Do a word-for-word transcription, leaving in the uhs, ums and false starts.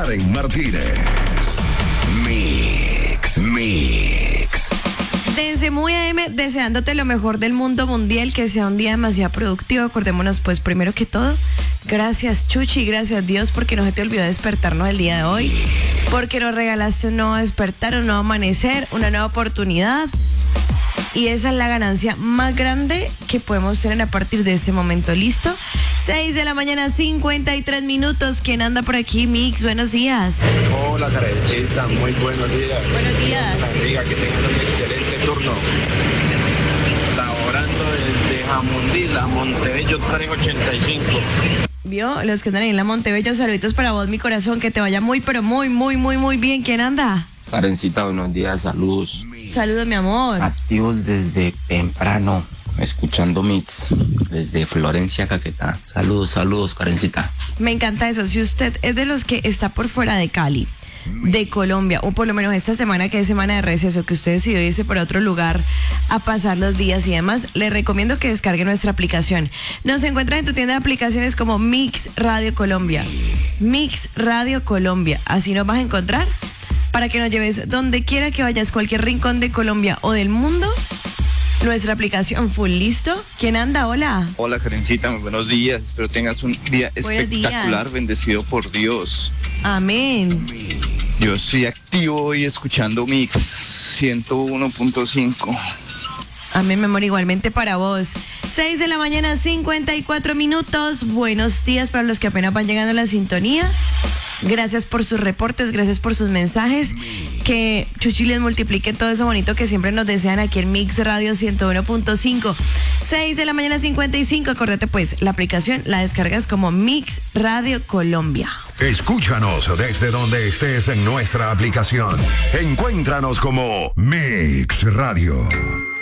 Karen Martínez. Mix, Mix. Desde Muy A M, deseándote lo mejor del mundo mundial, que sea un día demasiado productivo. Acordémonos, pues, primero que todo, gracias Chuchi, gracias Dios, porque no se te olvidó despertarnos el día de hoy, porque nos regalaste un nuevo despertar, un nuevo amanecer, una nueva oportunidad. Y esa es la ganancia más grande que podemos tener a partir de ese momento. ¿Listo? seis de la mañana, cincuenta y tres minutos. ¿Quién anda por aquí? Mix, buenos días. Hola, Karencita, muy buenos días. Buenos días. Diga que tengan un excelente turno. Laborando desde Jamundila, Montebello trescientos ochenta y cinco. ¿Vio? Los que andan ahí en la Montebello, saluditos para vos, mi corazón, que te vaya muy, pero muy, muy, muy, muy bien. ¿Quién anda? Karencita, buenos días, saludos. Saludos, mi amor. Activos desde temprano, escuchando Mix desde Florencia, Caquetá. Saludos, saludos, Karencita. Me encanta eso. Si usted es de los que está por fuera de Cali, de Colombia, o por lo menos esta semana que es semana de receso, que usted decidió irse por otro lugar a pasar los días y demás, le recomiendo que descargue nuestra aplicación. Nos encuentras en tu tienda de aplicaciones como Mix Radio Colombia. Mix Radio Colombia. Así nos vas a encontrar para que nos lleves donde quiera que vayas, cualquier rincón de Colombia o del mundo. Nuestra aplicación full, ¿listo? ¿Quién anda? Hola. Hola, Karencita, muy buenos días. Espero tengas un día Buenos espectacular, días. bendecido por Dios. Amén. Yo estoy activo hoy escuchando Mix ciento uno punto cinco. Amén, mi amor, igualmente para vos. seis de la mañana, cincuenta y cuatro minutos. Buenos días para los que apenas van llegando a la sintonía. Gracias por sus reportes, gracias por sus mensajes. Que Chuchi les multiplique todo eso bonito que siempre nos desean aquí en Mix Radio ciento uno punto cinco. seis de la mañana, cincuenta y cinco. Acuérdate pues, la aplicación la descargas como Mix Radio Colombia. Escúchanos desde donde estés en nuestra aplicación. Encuéntranos como Mix Radio.